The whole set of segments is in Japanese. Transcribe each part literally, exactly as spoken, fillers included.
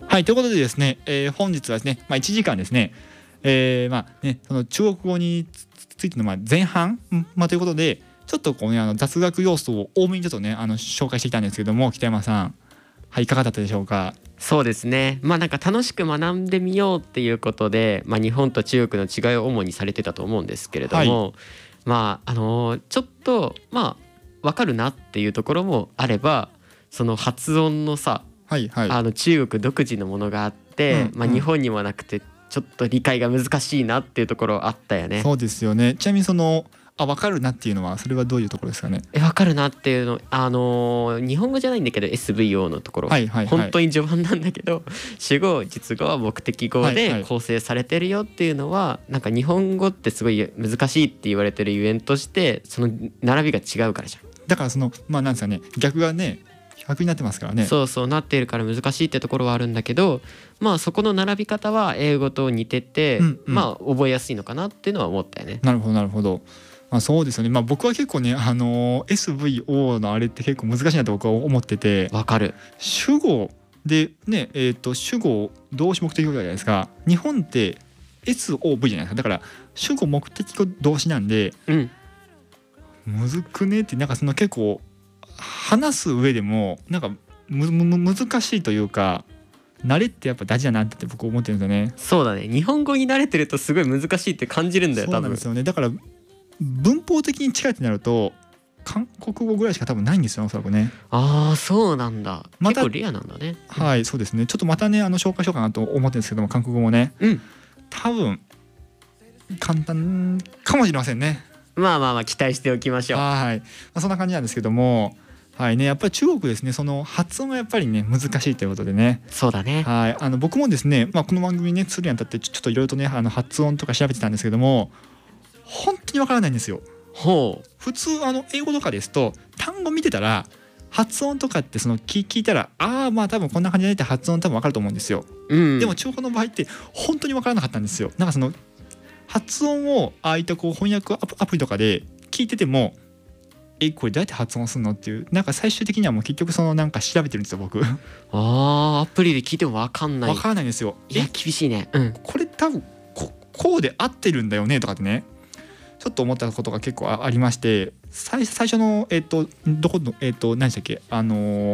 はい、ということでですね、えー、本日はですね、まあ、いちじかんですね、えーまあね、その中国語についてのまあ前半、まあ、ということでちょっとこう、ね、あの雑学要素を多めにちょっとねあの紹介してきたんですけども、北山さん、はい、いかがだったでしょうか。 そうですね、まあなんか楽しく学んでみようっていうことで、まあ、日本と中国の違いを主にされてたと思うんですけれども、はい、まああのー、ちょっとまあ分かるなっていうところもあれば、その発音のさ、はいはい、あの中国独自のものがあって、うんうん、まあ、日本にもなくてちょっと理解が難しいなっていうところあったよね。 そうですよね。ちなみにそのあ分かるなっていうのはそれはどういうところですかね。 え分かるなっていうの、あのー、日本語じゃないんだけど エスブイオー のところ、はいはいはい、本当に序盤なんだけど主語実語は目的語で構成されてるよっていうのは、はいはい、なんか日本語ってすごい難しいって言われてるゆえんとしてその並びが違うからじゃん。 だからそのまあなんですかね、逆がね逆になってますからね。 そうそうなっているから難しいってところはあるんだけど、まあそこの並び方は英語と似てて、うんうん、まあ覚えやすいのかなっていうのは思ったよね。 なるほどなるほど。まあ、そうですよね。まあ僕は結構ね、あのー、エスブイオー のあれって結構難しいなと僕は思ってて。 わかる。 主語でね、えっと主語動詞目的語じゃないですか。日本って エスオーブイ じゃないですか。だから主語目的語動詞なんで、うん、むずくねって、なんかその結構話す上でもなんかむむ難しいというか、慣れってやっぱ大事だなって僕思ってるんですよね。 そうだね、日本語に慣れてるとすごい難しいって感じるんだよ。 そうなんですよね。だから文法的に近いってなると韓国語ぐらいしか多分ないんですよ、おそらくね。 ああそうなんだ、ま、結構レアなんだね。 はい、そうですね。ちょっとまたねあの紹介しようかなと思ってるんですけども、韓国語もね、うん、多分簡単かもしれませんね。 まあまあまあ期待しておきましょう。 はい、まあ、そんな感じなんですけども、はいね、やっぱり中国ですね、その発音がやっぱりね難しいということでね。 そうだね。 はい、あの僕もですね、まあ、この番組ねするにあたってちょっといろいろとねあの発音とか調べてたんですけども、本当にわからないんですよ。 ほう。 普通あの英語とかですと単語見てたら発音とかってその 聞, 聞いたらああまあ多分こんな感じでって発音多分わかると思うんですよ、うん、でも中国の場合って本当にわからなかったんですよ。なんかその発音をああいったこう翻訳アプリとかで聞いてても、えこれどうやって発音するのっていう、なんか最終的にはもう結局そのなんか調べてるんですよ僕。ああアプリで聞いてもわかんない。 わからないんですよ。 いや厳しいね、うん、 これ多分 こ, こうで合ってるんだよねとかってねちょっと思ったことが結構ありまして、最, 最初のえっ、ー、とどこのえっ、ー、と何でしたっけ、あのー、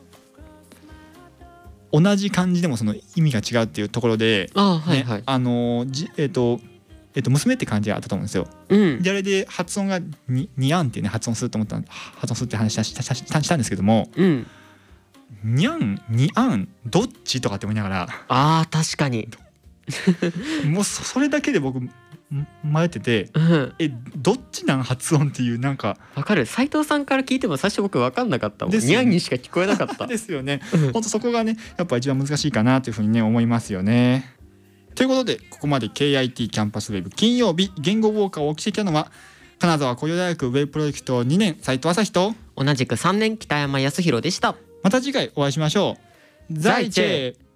同じ漢字でもその意味が違うっていうところで、 あ、はいはい、 あのー、じえっ、ー、とえっ、と娘って漢字があったと思うんですよ、うん、であれで発音がににゃんっていうね発音すると思った発音するって話したしたしたしたんですけども、うん、にゃんにあんどっちとかって思いながら、 あー確かにもう そ, それだけで僕迷ってて、うん、えどっちなん発音っていう、なんかわかる。斉藤さんから聞いても最初僕分かんなかったもん、ね、にゃんにしか聞こえなかったですよね。本当そこがねやっぱ一番難しいかなというふうにね思いますよね。ということでここまで ケーアイティー キャンパスウェブ金曜日言語ウォーカーをお聞きしてきたのは金沢工業大学ウェブプロジェクトにねん斉藤朝日と同じくさんねん北山康弘でした。 また次回お会いしましょう。在地